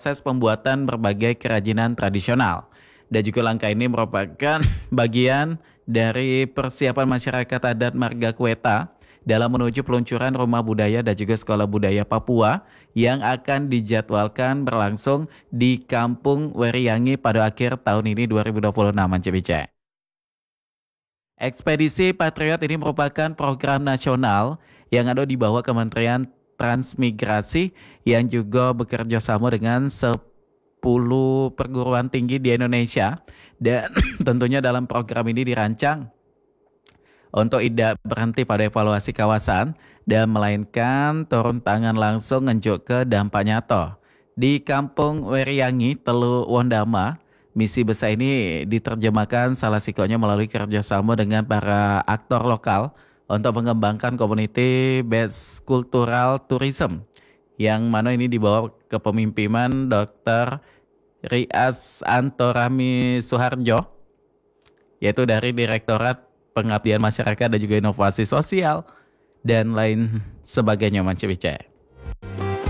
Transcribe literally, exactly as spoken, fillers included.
proses pembuatan berbagai kerajinan tradisional. Dan juga langkah ini merupakan bagian dari persiapan masyarakat adat Margakueta dalam menuju peluncuran Rumah Budaya dan juga Sekolah Budaya Papua yang akan dijadwalkan berlangsung di Kampung Weriangi pada akhir tahun ini dua ribu dua puluh enam. Bice. Ekspedisi Patriot ini merupakan program nasional yang ada di bawah Kementerian Transmigrasi yang juga bekerja sama dengan sepuluh perguruan tinggi di Indonesia, dan tentunya dalam program ini dirancang untuk tidak berhenti pada evaluasi kawasan dan melainkan turun tangan langsung ngejuk ke dampak nyata. Di Kampung Weriangi, Telu Wondama, misi besar ini diterjemahkan salah sikonya melalui kerjasama dengan para aktor lokal untuk mengembangkan community based cultural tourism yang mana ini dibawa kepemimpinan dokter Rias Antorami Suharjo, yaitu dari Direktorat Pengabdian Masyarakat dan juga Inovasi Sosial dan lain sebagainya. Mancebice.